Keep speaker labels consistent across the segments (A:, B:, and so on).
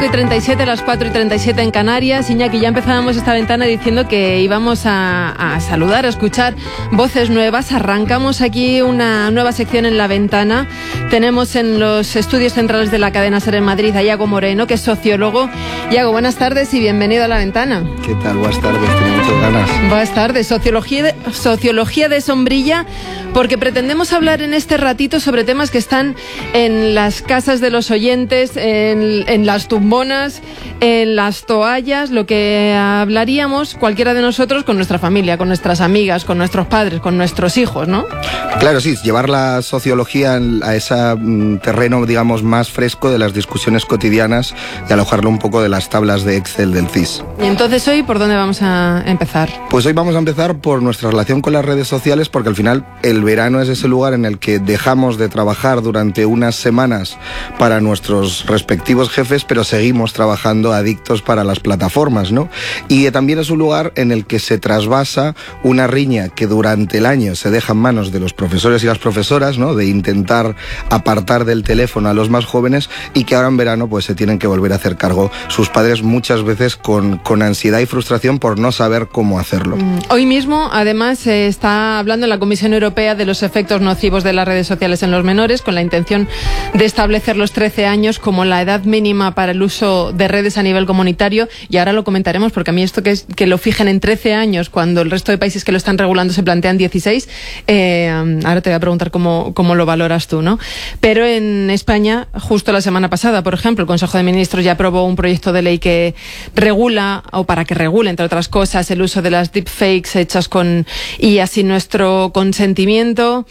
A: 4:37, las 4:37 en Canarias. Iñaki, ya empezábamos esta ventana diciendo que íbamos a saludar, a escuchar voces nuevas. Arrancamos aquí una nueva sección en La Ventana. Tenemos en los estudios centrales de la cadena SER en Madrid a Iago Moreno, que es sociólogo. Iago, buenas tardes y bienvenido a La Ventana.
B: ¿Qué tal? Buenas tardes, tengo muchas ganas.
A: Buenas tardes. Sociología de sombrilla, porque pretendemos hablar en este ratito sobre temas que están en las casas de los oyentes, en las tumbonas, en las toallas, lo que hablaríamos cualquiera de nosotros con nuestra familia, con nuestras amigas, con nuestros padres, con nuestros hijos, ¿no?
B: Claro, sí, llevar la sociología a ese terreno, digamos, más fresco de las discusiones cotidianas y alojarlo un poco de las tablas de Excel del CIS.
A: Y entonces hoy, ¿por dónde vamos a empezar?
B: Pues hoy vamos a empezar por nuestra relación con las redes sociales, porque al final el verano es ese lugar en el que dejamos de trabajar durante unas semanas para nuestros respectivos jefes, pero seguimos trabajando adictos para las plataformas, ¿no? Y también es un lugar en el que se trasvasa una riña que durante el año se deja en manos de los profesores y las profesoras, ¿no? De intentar apartar del teléfono a los más jóvenes, y que ahora en verano pues se tienen que volver a hacer cargo sus padres, muchas veces con ansiedad y frustración por no saber cómo hacerlo.
A: Hoy mismo, además, se está hablando en la Comisión Europea de los efectos nocivos de las redes sociales en los menores, con la intención de establecer los 13 años como la edad mínima para el uso de redes a nivel comunitario. Y ahora lo comentaremos, porque a mí esto que lo fijen en 13 años cuando el resto de países que lo están regulando se plantean 16, ahora te voy a preguntar cómo lo valoras tú, ¿no? Pero en España, justo la semana pasada, por ejemplo, el Consejo de Ministros ya aprobó un proyecto de ley que regula, o para que regule, entre otras cosas, el uso de las deepfakes hechas con IA sin nuestro consentimiento.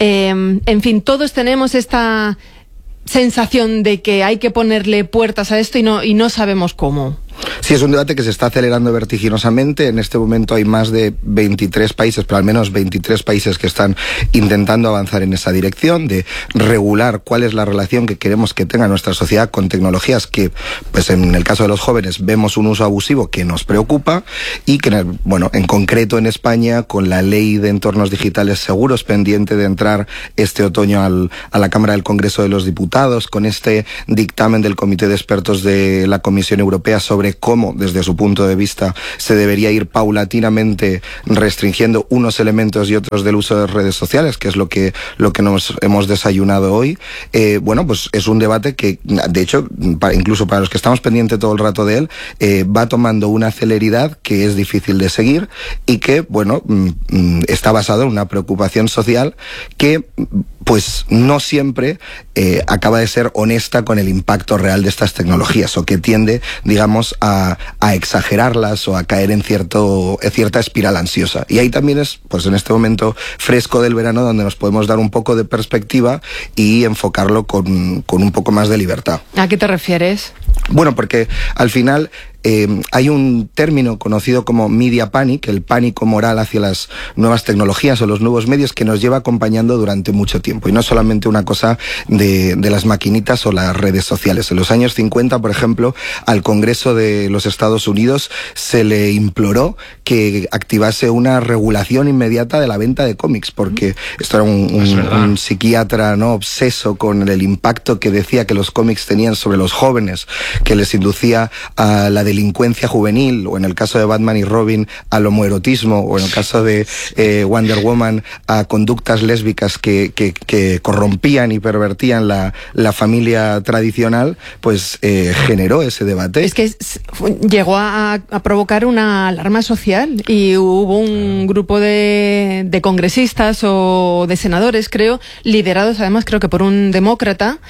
A: En fin, todos tenemos esta sensación de que hay que ponerle puertas a esto y no sabemos cómo.
B: Sí, es un debate que se está acelerando vertiginosamente. En este momento hay más de 23 países, pero al menos 23 países que están intentando avanzar en esa dirección, de regular cuál es la relación que queremos que tenga nuestra sociedad con tecnologías que, pues en el caso de los jóvenes, vemos un uso abusivo que nos preocupa, y que, bueno, en concreto en España, con la ley de entornos digitales seguros pendiente de entrar este otoño a la Cámara del Congreso de los Diputados, con este dictamen del Comité de Expertos de la Comisión Europea sobre cómo, desde su punto de vista, se debería ir paulatinamente restringiendo unos elementos y otros del uso de redes sociales, que es lo que nos hemos desayunado hoy. Bueno, pues es un debate que, de hecho, incluso para los que estamos pendientes todo el rato de él, va tomando una celeridad que es difícil de seguir, y que, bueno, está basado en una preocupación social que, pues, no siempre acaba de ser honesta con el impacto real de estas tecnologías, o que tiende, digamos, a exagerarlas o a caer en cierta espiral ansiosa. Y ahí también es, pues en este momento fresco del verano, donde nos podemos dar un poco de perspectiva y enfocarlo con un poco más de libertad.
A: ¿A qué te refieres?
B: Bueno, porque al final hay un término conocido como media panic, el pánico moral hacia las nuevas tecnologías o los nuevos medios, que nos lleva acompañando durante mucho tiempo, y no solamente una cosa de las maquinitas o las redes sociales. En los años 50, por ejemplo, al Congreso de los Estados Unidos se le imploró que activase una regulación inmediata de la venta de cómics, porque esto era un psiquiatra, ¿no?, obseso con el impacto que decía que los cómics tenían sobre los jóvenes, que les inducía a la delincuencia juvenil, o en el caso de Batman y Robin al homoerotismo, o en el caso de Wonder Woman a conductas lésbicas que corrompían y pervertían la familia tradicional. Pues generó ese debate.
A: Es que llegó a provocar una alarma social, y hubo un grupo de congresistas o de senadores, creo, liderados además creo que por un demócrata,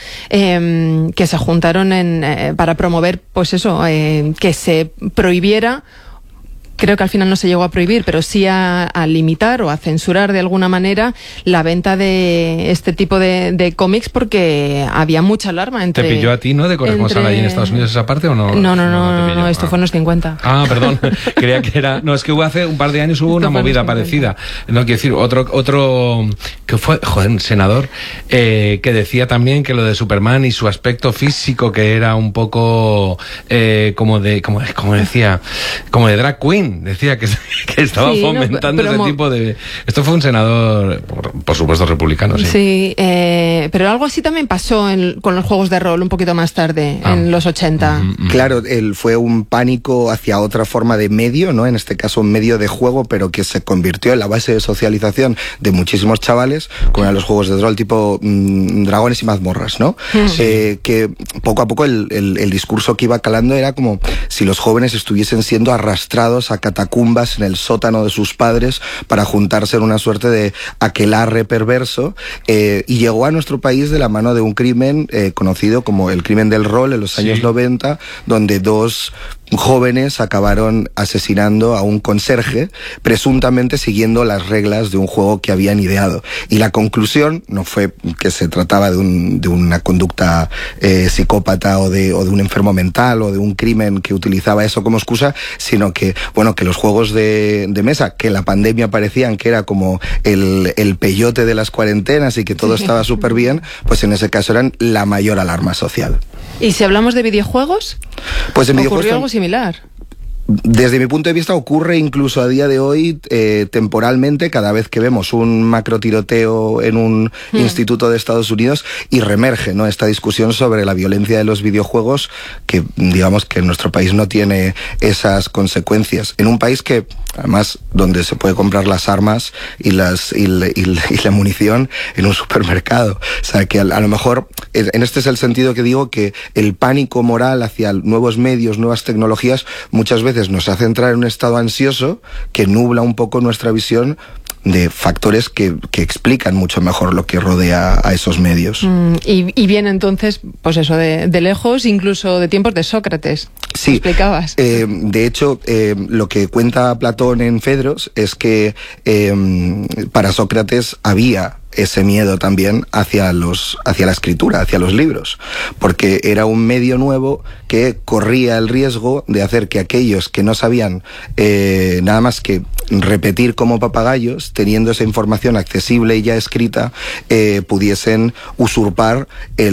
A: que se juntaron para promover, pues eso, que se prohibiera. Creo que al final no se llegó a prohibir, pero sí a limitar o a censurar de alguna manera la venta de este tipo de cómics, porque había mucha alarma entre...
C: ¿Te pilló a ti, no, de corresponsal allí en Estados Unidos esa parte o no?
A: No, esto fue en los 50.
C: Ah, perdón, creía que era... No, es que hace un par de años hubo una movida parecida. No, quiero decir, otro que fue, un senador, que decía también que lo de Superman y su aspecto físico, que era un poco como de drag queen, Zen decía que estaba fomentando ese tipo de... Esto fue un senador, por supuesto, republicano, sí.
A: Sí, pero algo así también pasó con los juegos de rol un poquito más tarde, en los 80.
B: Claro, fue un pánico hacia otra forma de medio, ¿no? En este caso un medio de juego, pero que se convirtió en la base de socialización de muchísimos chavales, como eran los juegos de rol tipo Dragones y Mazmorras, ¿no? Que poco a poco el discurso que iba calando era como si los jóvenes estuviesen siendo arrastrados a catacumbas en el sótano de sus padres para juntarse en una suerte de aquelarre perverso, y llegó a nuestro país de la mano de un crimen conocido como el crimen del rol en los años 90, donde dos jóvenes acabaron asesinando a un conserje, presuntamente siguiendo las reglas de un juego que habían ideado. Y la conclusión no fue que se trataba de una conducta psicópata o de un enfermo mental o de un crimen que utilizaba eso como excusa, sino que, bueno, que los juegos de mesa, que la pandemia parecían que era como el peyote de las cuarentenas y que todo estaba súper bien, pues en ese caso eran la mayor alarma social.
A: ¿Y si hablamos de videojuegos?
B: Pues en videojuegos
A: ¿ocurrió algo similar?
B: Desde mi punto de vista ocurre incluso a día de hoy, temporalmente, cada vez que vemos un macro tiroteo en un instituto de Estados Unidos, y reemerge, ¿no?, esta discusión sobre la violencia de los videojuegos, que digamos que en nuestro país no tiene esas consecuencias. En un país que, además, donde se puede comprar las armas y la munición en un supermercado. O sea, que a lo mejor, en este es el sentido que digo que el pánico moral hacia nuevos medios, nuevas tecnologías, muchas veces nos hace entrar en un estado ansioso que nubla un poco nuestra visión de factores que explican mucho mejor lo que rodea a esos medios.
A: Y viene entonces, pues eso, de lejos, incluso de tiempos de Sócrates.
B: Sí,
A: explicabas.
B: De hecho, lo que cuenta Platón en Phaedros es que para Sócrates había ese miedo también hacia la escritura, hacia los libros, porque era un medio nuevo que corría el riesgo de hacer que aquellos que no sabían nada más que repetir como papagayos, teniendo esa información accesible y ya escrita, pudiesen usurpar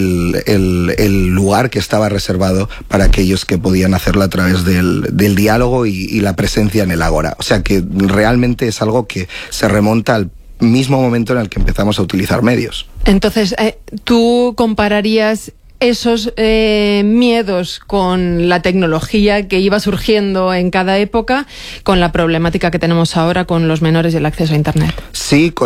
B: el lugar que estaba reservado para aquellos que podían hacerlo a través del diálogo y la presencia en el ágora. O sea que realmente es algo que se remonta al mismo momento en el que empezamos a utilizar medios.
A: Entonces, ¿tú compararías esos miedos con la tecnología que iba surgiendo en cada época con la problemática que tenemos ahora con los menores y el acceso a Internet?
B: Sí,